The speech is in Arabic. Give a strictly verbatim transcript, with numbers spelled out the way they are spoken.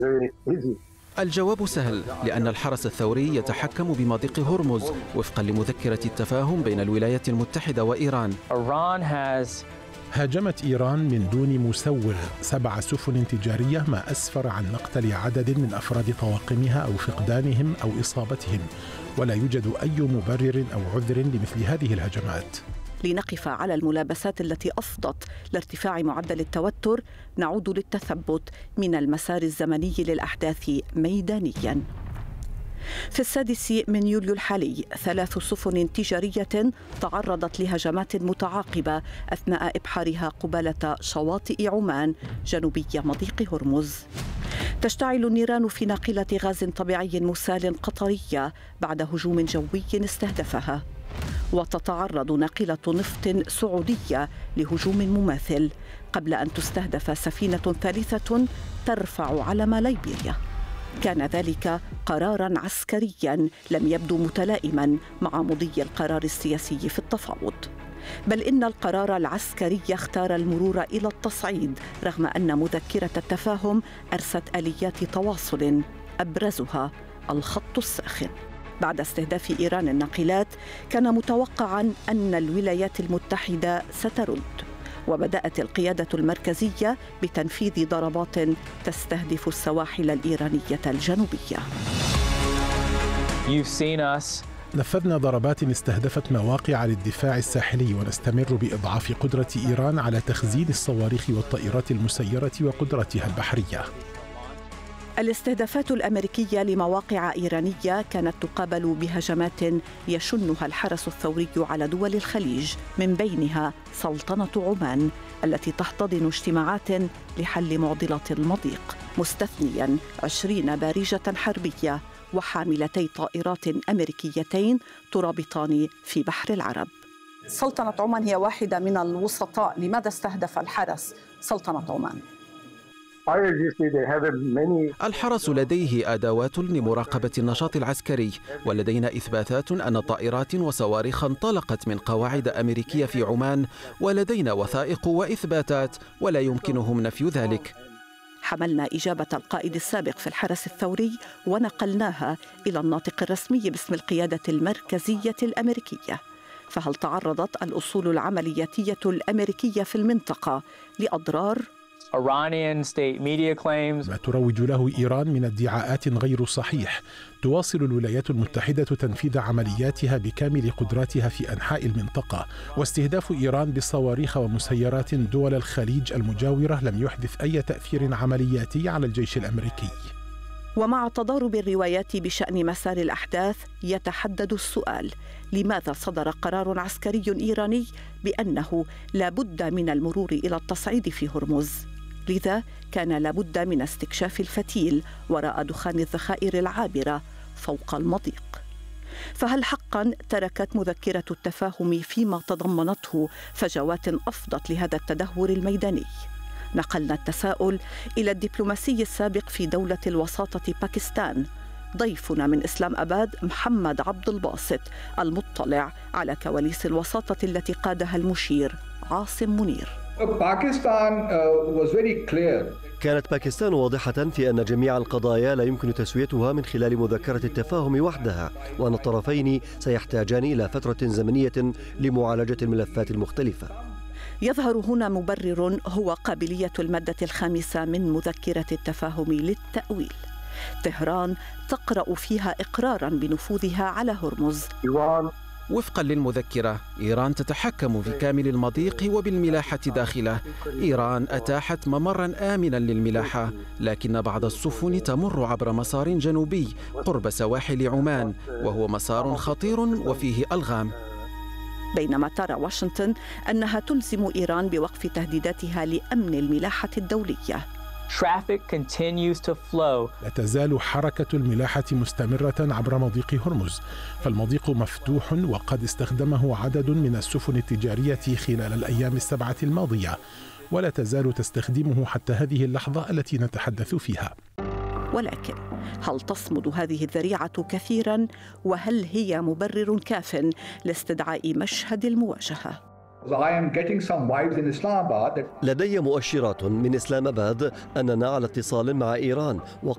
الجواب سهل، لأن الحرس الثوري يتحكم بمضيق هرمز وفقا لمذكرة التفاهم بين الولايات المتحدة وإيران. هاجمت إيران من دون مسوغ سبع سفن تجارية، ما أسفر عن مقتل عدد من أفراد طواقمها أو فقدانهم أو إصابتهم، ولا يوجد أي مبرر أو عذر لمثل هذه الهجمات. لنقف على الملابسات التي أفضت لارتفاع معدل التوتر، نعود للتثبت من المسار الزمني للأحداث ميدانياً. في السادس من يوليو الحالي ثلاث سفن تجارية تعرضت لهجمات متعاقبة أثناء إبحارها قبالة شواطئ عمان جنوبي مضيق هرمز. تشتعل النيران في ناقلة غاز طبيعي مسال قطرية بعد هجوم جوي استهدفها، وتتعرض ناقلة نفط سعودية لهجوم مماثل قبل أن تستهدف سفينة ثالثة ترفع علم ليبيريا. كان ذلك قراراً عسكرياً لم يبدو متلائماً مع مضي القرار السياسي في التفاوض، بل إن القرار العسكري اختار المرور إلى التصعيد رغم أن مذكرة التفاهم أرست آليات تواصل أبرزها الخط الساخن. بعد استهداف إيران الناقلات كان متوقعاً أن الولايات المتحدة سترد، وبدأت القيادة المركزية بتنفيذ ضربات تستهدف السواحل الإيرانية الجنوبية. نفذنا ضربات استهدفت مواقع للدفاع الساحلي، ونستمر بإضعاف قدرة إيران على تخزين الصواريخ والطائرات المسيرة وقدرتها البحرية. الاستهدافات الأمريكية لمواقع إيرانية كانت تقابل بهجمات يشنها الحرس الثوري على دول الخليج، من بينها سلطنة عمان التي تحتضن اجتماعات لحل معضلة المضيق، مستثنياً عشرين بارجة حربية وحاملتي طائرات أمريكيتين ترابطان في بحر العرب. سلطنة عمان هي واحدة من الوسطاء، لماذا استهدف الحرس سلطنة عمان؟ الحرس لديه أدوات لمراقبة النشاط العسكري، ولدينا إثباتات أن طائرات وصواريخ انطلقت من قواعد أمريكية في عمان، ولدينا وثائق وإثباتات ولا يمكنهم نفي ذلك. حملنا إجابة القائد السابق في الحرس الثوري ونقلناها إلى الناطق الرسمي باسم القيادة المركزية الأمريكية. فهل تعرضت الأصول العملياتية الأمريكية في المنطقة لأضرار؟ ما تروج له إيران من ادعاءات غير صحيح. تواصل الولايات المتحدة تنفيذ عملياتها بكامل قدراتها في أنحاء المنطقة، واستهداف إيران بصواريخ ومسيرات دول الخليج المجاورة لم يحدث أي تأثير عملياتي على الجيش الأمريكي. ومع تضارب الروايات بشأن مسار الأحداث يتحدد السؤال: لماذا صدر قرار عسكري إيراني بأنه لا بد من المرور إلى التصعيد في هرمز؟ لذا كان لابد من استكشاف الفتيل وراء دخان الذخائر العابرة فوق المضيق. فهل حقاً تركت مذكرة التفاهم فيما تضمنته فجوات أفضت لهذا التدهور الميداني؟ نقلنا التساؤل إلى الدبلوماسي السابق في دولة الوساطة باكستان، ضيفنا من إسلام أباد محمد عبد الباسط، المطلع على كواليس الوساطة التي قادها المشير عاصم منير. كانت باكستان واضحة في أن جميع القضايا لا يمكن تسويتها من خلال مذكرة التفاهم وحدها، وأن الطرفين سيحتاجان إلى فترة زمنية لمعالجة الملفات المختلفة. يظهر هنا مبرر هو قابلية المادة الخامسة من مذكرة التفاهم للتأويل. طهران تقرأ فيها إقراراً بنفوذها على هرمز. وفقا للمذكرة، إيران تتحكم في كامل المضيق وبالملاحة داخله. إيران أتاحت ممراً آمناً للملاحة، لكن بعض السفن تمر عبر مسار جنوبي قرب سواحل عمان، وهو مسار خطير وفيه ألغام. بينما ترى واشنطن أنها تلزم إيران بوقف تهديداتها لأمن الملاحة الدولية. لا تزال حركة الملاحة مستمرة عبر مضيق هرمز، فالمضيق مفتوح وقد استخدمه عدد من السفن التجارية خلال الأيام السبعة الماضية، ولا تزال تستخدمه حتى هذه اللحظة التي نتحدث فيها. ولكن هل تصمد هذه الذريعة كثيراً؟ وهل هي مبرر كاف لاستدعاء مشهد المواجهة؟ لدي مؤشرات من إسلام أباد أننا على اتصال مع إيران،